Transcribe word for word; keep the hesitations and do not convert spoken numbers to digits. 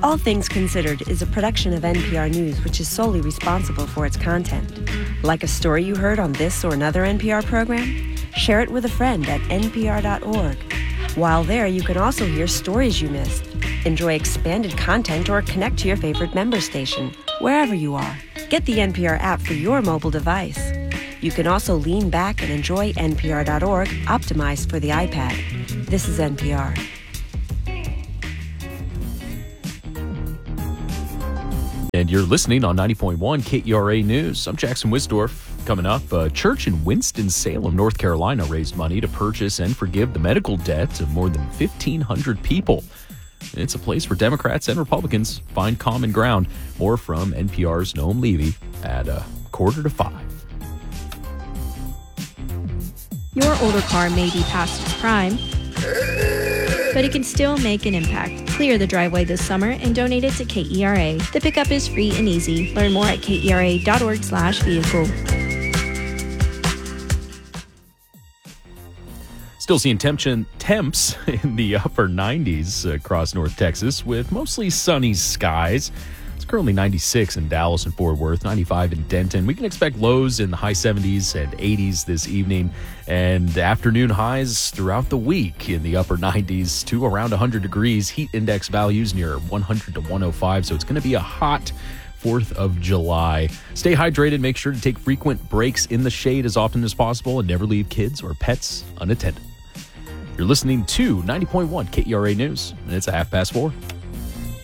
All Things Considered is a production of N P R News, which is solely responsible for its content. Like a story you heard on this or another N P R program? Share it with a friend at N P R dot org. While there, you can also hear stories you missed, enjoy expanded content, or connect to your favorite member station, wherever you are. Get the N P R app for your mobile device. You can also lean back and enjoy N P R dot org, optimized for the iPad. This is N P R. And you're listening on ninety point one K E R A News. I'm Jackson Wisdorf. Coming up, a church in Winston-Salem, North Carolina, raised money to purchase and forgive the medical debt of more than fifteen hundred people. It's a place where Democrats and Republicans find common ground. More from N P R's Noam Levy at a quarter to five. Your older car may be past its prime, but it can still make an impact. Clear the driveway this summer and donate it to K E R A. The pickup is free and easy. Learn more at K E R A dot org slash vehicle. Still seeing temp- temps in the upper nineties across North Texas with mostly sunny skies. It's currently ninety-six in Dallas and Fort Worth, ninety-five in Denton. We can expect lows in the high seventies and eighties this evening, and afternoon highs throughout the week in the upper nineties to around one hundred degrees. Heat index values near one hundred to one oh five, so it's going to be a hot fourth of July. Stay hydrated. Make sure to take frequent breaks in the shade as often as possible and never leave kids or pets unattended. You're listening to ninety point one K E R A News, and it's a half past four.